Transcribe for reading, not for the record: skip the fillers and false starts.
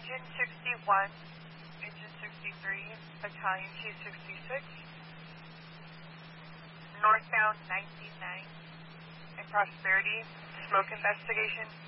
Engine 61, Engine 63, Battalion 266, northbound 99, and Prosperity, smoke investigation.